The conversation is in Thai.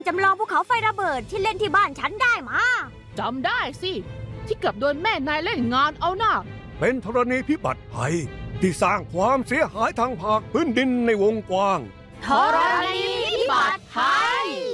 จำลองภูเขาไฟระเบิดที่เล่นที่บ้านฉันได้มาจำได้สิที่เกือบโดนแม่นายเล่นงานเอาหน้าเป็นธรณีพิบัติภัยที่สร้างความเสียหายทางภาคพื้นดินในวงกว้างธรณีพิบัติภัย